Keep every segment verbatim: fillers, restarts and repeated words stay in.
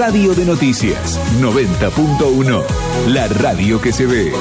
Radio de Noticias noventa punto uno, la radio que se ve.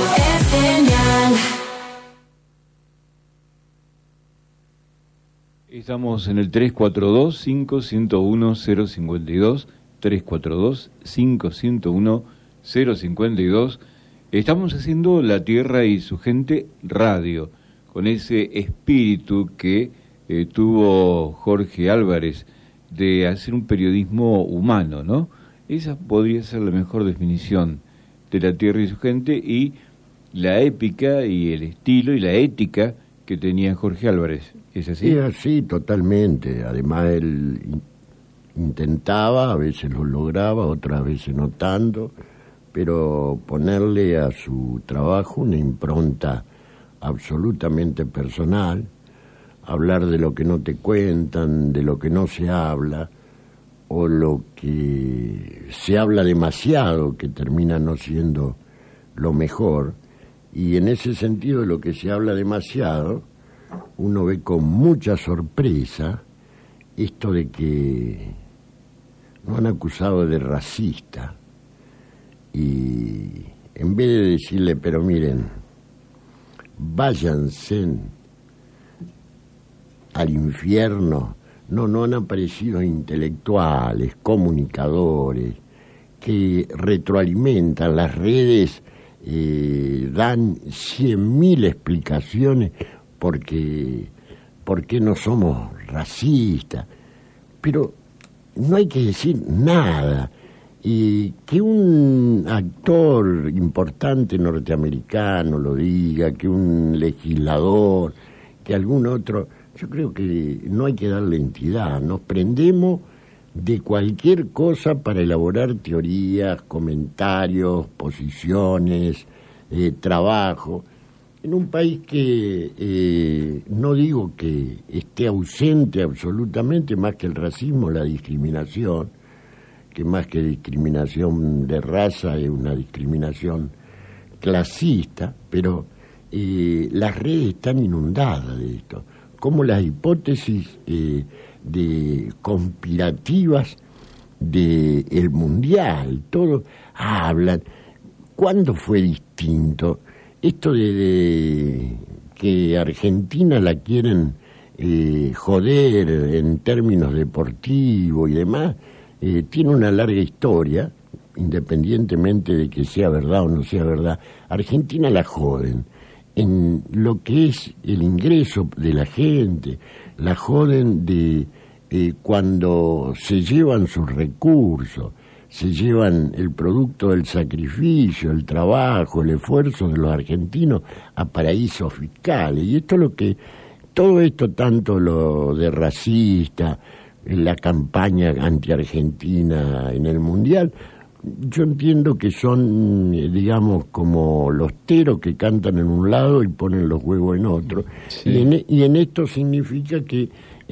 Estamos en el tres cuatro dos, cinco uno uno, cero cinco dos, tres cuatro dos, cinco uno uno, cero cinco dos. Estamos haciendo La Tierra y su gente radio, con ese espíritu que eh, tuvo Jorge Álvarez de hacer un periodismo humano, ¿no? Esa podría ser la mejor definición de La Tierra y su gente, y la épica y el estilo y la ética que tenía Jorge Álvarez. ¿Es así? Sí, así, totalmente. Además, él intentaba, a veces lo lograba, otras veces no tanto, pero ponerle a su trabajo una impronta absolutamente personal, hablar de lo que no te cuentan, de lo que no se habla, o lo que se habla demasiado, que termina no siendo lo mejor. Y en ese sentido, lo que se habla demasiado, uno ve con mucha sorpresa esto de que nos han acusado de racista, y en vez de decirle, pero miren, váyanse al infierno, no, no han aparecido intelectuales, comunicadores, que retroalimentan las redes, eh, dan cien mil explicaciones porque, porque no somos racistas, pero no hay que decir nada. Y que un actor importante norteamericano lo diga, que un legislador, que algún otro, yo creo que no hay que darle entidad. Nos prendemos de cualquier cosa para elaborar teorías, comentarios, posiciones, eh, trabajo, en un país que eh, no digo que esté ausente absolutamente, más que el racismo, la discriminación, que más que discriminación de raza es una discriminación clasista, pero eh, las redes están inundadas de esto, como las hipótesis eh, de conspirativas del mundial, todos hablan. ¿Cuándo fue distinto? Esto de, de que Argentina la quieren eh, joder en términos deportivos y demás, Eh, tiene una larga historia, independientemente de que sea verdad o no sea verdad. Argentina la joden en lo que es el ingreso de la gente, la joden de eh, cuando se llevan sus recursos, se llevan el producto del sacrificio, el trabajo, el esfuerzo de los argentinos a paraísos fiscales. Y esto es lo que, todo esto, tanto lo de racista, la campaña anti-argentina en el Mundial, yo entiendo que son, digamos, como los teros que cantan en un lado y ponen los huevos en otro. Sí. Y, en, y en esto significa que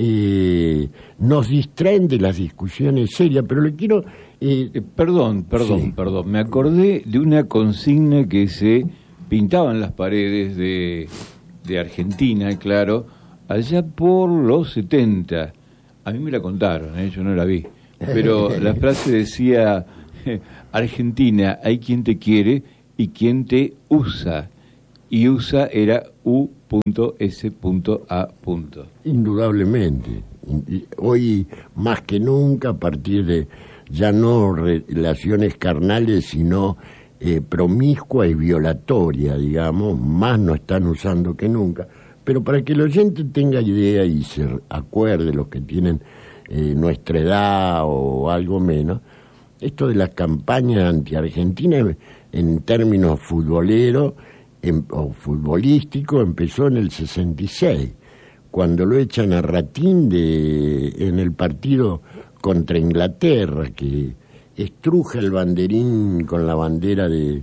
eh, nos distraen de las discusiones serias, pero le quiero... Eh, eh, perdón, perdón, sí. perdón, me acordé de una consigna que se pintaba en las paredes de, de Argentina, claro, allá por los setenta. A mí me la contaron, ¿eh? Yo no la vi, pero la frase decía: Argentina, hay quien te quiere y quien te usa, y usa era U S A. Indudablemente, hoy más que nunca, a partir de ya no relaciones carnales, sino eh, promiscua y violatoria, digamos, más nos están usando que nunca. Pero para que el oyente tenga idea y se acuerde, los que tienen eh, nuestra edad o algo menos, esto de la campaña anti-argentina en términos futboleros en, o futbolísticos empezó en el sesenta y seis, cuando lo echan a Ratín de, en el partido contra Inglaterra, que estruja el banderín con la bandera de,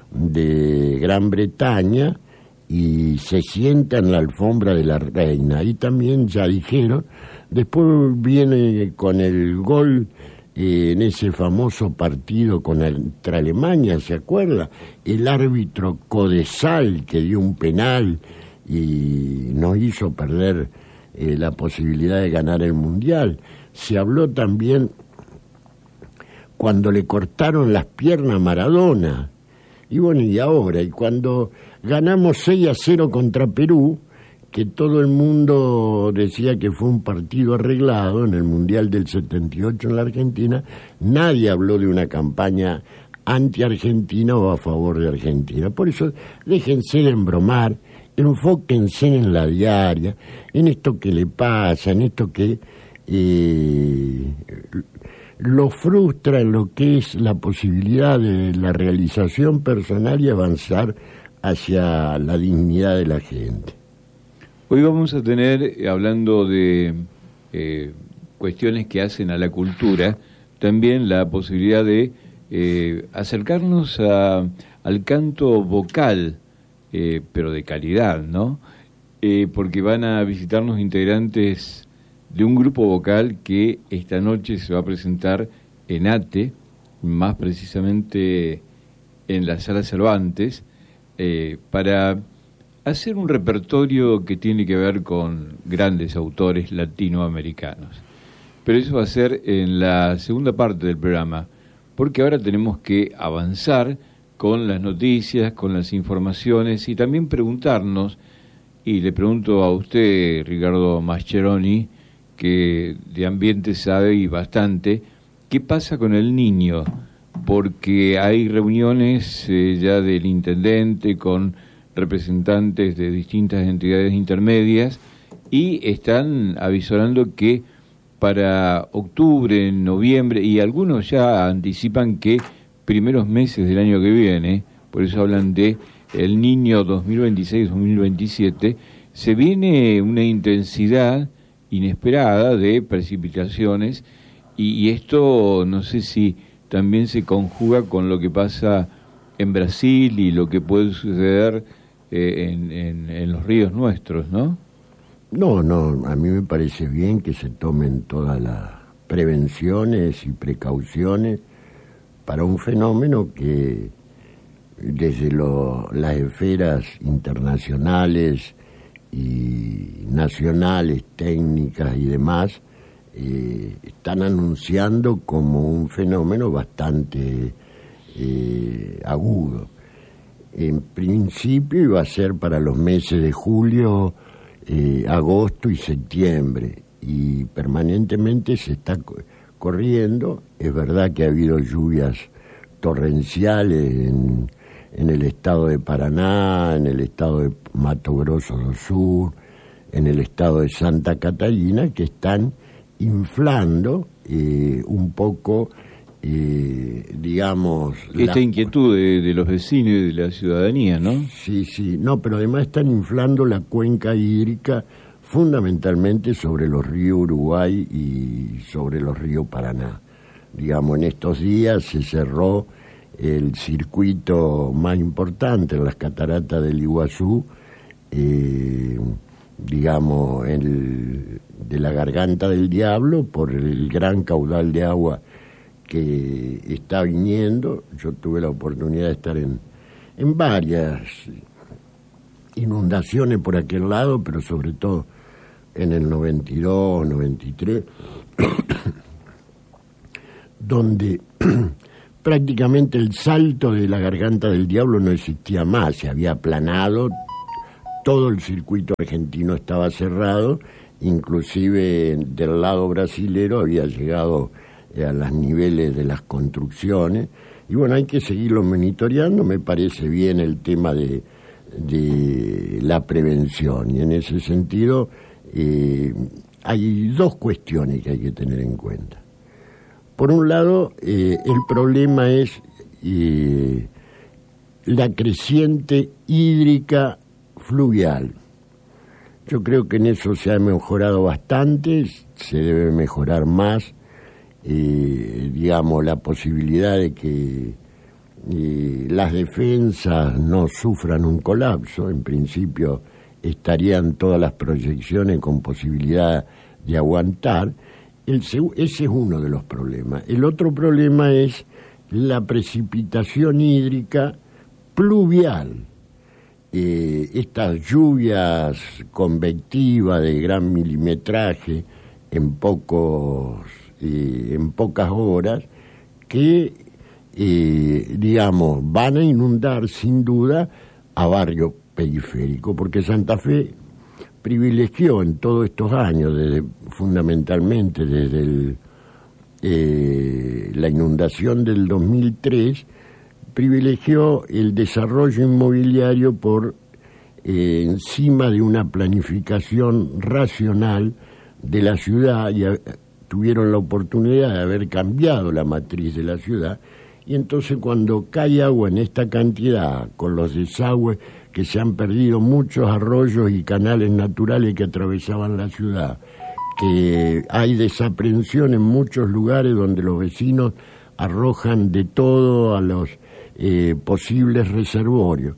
de Gran Bretaña, y se sienta en la alfombra de la reina. Ahí también ya dijeron. Después viene con el gol eh, en ese famoso partido contra Alemania, ¿se acuerda? El árbitro Codesal, que dio un penal y nos hizo perder eh, la posibilidad de ganar el Mundial. Se habló también cuando le cortaron las piernas a Maradona. Y bueno, y ahora, y cuando ganamos seis a cero contra Perú, que todo el mundo decía que fue un partido arreglado en el Mundial del setenta y ocho en la Argentina, nadie habló de una campaña anti-Argentina o a favor de Argentina. Por eso, déjense de embromar, enfóquense en la diaria, en esto que le pasa, en esto que eh, lo frustra, en lo que es la posibilidad de la realización personal y avanzar hacia la dignidad de la gente. Hoy vamos a tener, hablando de eh, cuestiones que hacen a la cultura, también la posibilidad de eh, acercarnos a, al canto vocal, eh, pero de calidad, ¿no? Eh, porque van a visitarnos integrantes de un grupo vocal que esta noche se va a presentar en ATE, más precisamente en la Sala Cervantes, eh, para hacer un repertorio que tiene que ver con grandes autores latinoamericanos. Pero eso va a ser en la segunda parte del programa, porque ahora tenemos que avanzar con las noticias, con las informaciones y también preguntarnos, y le pregunto a usted, Ricardo Mascheroni, que de ambiente sabe y bastante, ¿qué pasa con el niño? Porque hay reuniones eh, ya del intendente con representantes de distintas entidades intermedias y están avisorando que para octubre, noviembre, y algunos ya anticipan que primeros meses del año que viene, por eso hablan de el niño dos mil veintiséis dos mil veintisiete, se viene una intensidad inesperada de precipitaciones y, y esto no sé si también se conjuga con lo que pasa en Brasil y lo que puede suceder eh, en, en, en los ríos nuestros, ¿no? No, no, a mí me parece bien que se tomen todas las prevenciones y precauciones para un fenómeno que desde lo, las esferas internacionales y nacionales, técnicas y demás, eh, están anunciando como un fenómeno bastante eh, agudo. En principio iba a ser para los meses de julio, eh, agosto y septiembre, y permanentemente se está corriendo. Es verdad que ha habido lluvias torrenciales en en el estado de Paraná, en el estado de Mato Grosso do Sul, en el estado de Santa Catarina, que están inflando eh, un poco, eh, digamos... Esta la... inquietud de, de los vecinos y de la ciudadanía, ¿no? Sí, sí, no, pero además están inflando la cuenca hídrica fundamentalmente sobre los ríos Uruguay y sobre los ríos Paraná. Digamos, en estos días se cerró el circuito más importante en las cataratas del Iguazú, eh, digamos, el, de la Garganta del Diablo, por el gran caudal de agua que está viniendo. Yo tuve la oportunidad de estar en, en varias inundaciones por aquel lado, pero sobre todo en el noventa y dos, noventa y tres, donde prácticamente el salto de la Garganta del Diablo no existía más, se había aplanado, todo el circuito argentino estaba cerrado, inclusive del lado brasilero había llegado a los niveles de las construcciones, y bueno, hay que seguirlo monitoreando. Me parece bien el tema de, de la prevención, y en ese sentido eh, hay dos cuestiones que hay que tener en cuenta. Por un lado, eh, el problema es eh, la creciente hídrica fluvial. Yo creo que en eso se ha mejorado bastante, se debe mejorar más, eh, digamos, la posibilidad de que eh, las defensas no sufran un colapso. En principio estarían todas las proyecciones con posibilidad de aguantar. El, ese es uno de los problemas. El otro problema es la precipitación hídrica pluvial. Eh, estas lluvias convectivas de gran milimetraje en pocos, eh, en pocas horas, que, eh, digamos, van a inundar sin duda a barrio periférico, porque Santa Fe privilegió en todos estos años, desde, fundamentalmente desde el, eh, la inundación del dos mil tres, privilegió el desarrollo inmobiliario por eh, encima de una planificación racional de la ciudad, y a, tuvieron la oportunidad de haber cambiado la matriz de la ciudad, y entonces cuando cae agua en esta cantidad, con los desagües que se han perdido, muchos arroyos y canales naturales que atravesaban la ciudad, que hay desaprensión en muchos lugares donde los vecinos arrojan de todo a los eh, posibles reservorios,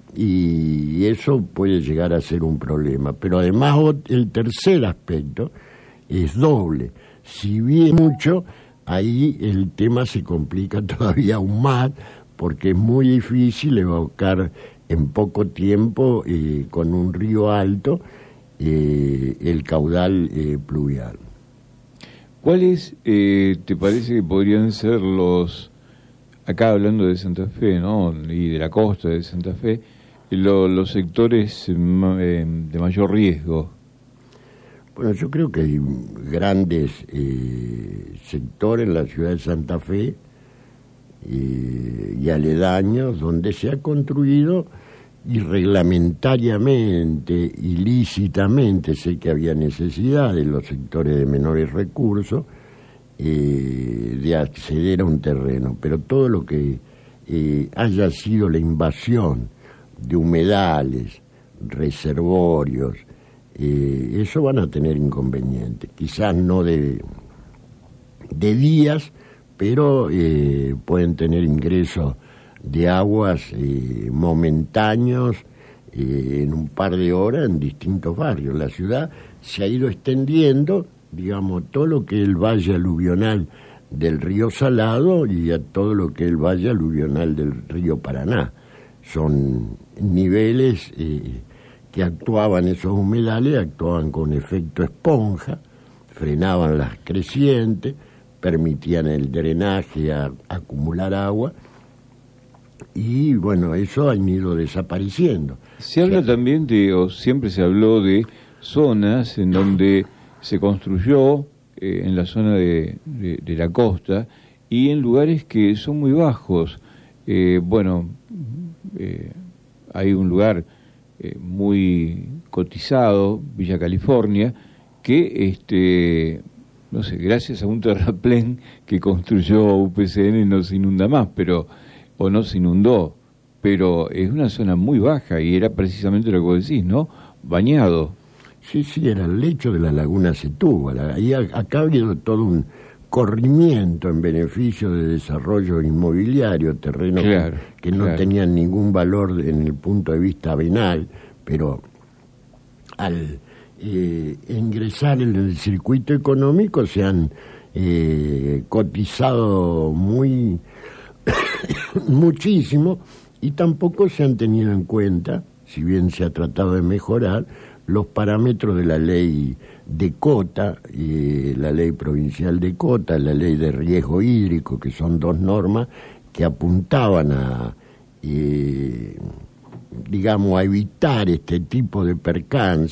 y eso puede llegar a ser un problema. Pero además el tercer aspecto es doble. Si bien mucho, ahí el tema se complica todavía aún más, porque es muy difícil evocar en poco tiempo, eh, con un río alto, eh, el caudal eh, pluvial. ¿Cuáles eh, te parece que podrían ser los, acá hablando de Santa Fe, ¿no?, y de la costa de Santa Fe, lo, los sectores eh, de mayor riesgo? Bueno, yo creo que hay grandes eh, sectores en la ciudad de Santa Fe eh, y aledaños donde se ha construido irreglamentariamente, ilícitamente. Sé que había necesidad de los sectores de menores recursos eh, de acceder a un terreno, pero todo lo que eh, haya sido la invasión de humedales, reservorios, Eh, eso van a tener inconvenientes, quizás no de, de días, pero eh, pueden tener ingresos de aguas eh, momentáneos eh, en un par de horas en distintos barrios. La ciudad se ha ido extendiendo, digamos, todo lo que es el valle aluvional del río Salado y a todo lo que es el valle aluvional del río Paraná. Son niveles eh, que actuaban, esos humedales actuaban con efecto esponja, frenaban las crecientes, permitían el drenaje a, a acumular agua, y bueno, eso ha ido desapareciendo. Se habla o sea, también de, o siempre se habló de zonas en donde se construyó, eh, en la zona de, de, de la costa, y en lugares que son muy bajos. Eh, bueno, eh, hay un lugar Eh, muy cotizado, Villa California, que este no sé, gracias a un terraplén que construyó U P C N no se inunda más, pero o no se inundó, pero es una zona muy baja y era precisamente lo que vos decís, ¿no? Bañado. Sí, sí, era el lecho de la laguna Setúbal. Ahí acá ha habido todo un corrimiento en beneficio de desarrollo inmobiliario, terrenos claro, que, que no claro. tenían ningún valor en el punto de vista venal, pero al eh, ingresar en el circuito económico se han eh, cotizado muy muchísimo, y tampoco se han tenido en cuenta, si bien se ha tratado de mejorar, los parámetros de la ley de cota, eh, la ley provincial de cota, la ley de riesgo hídrico, que son dos normas que apuntaban a, eh, digamos, a evitar este tipo de percances.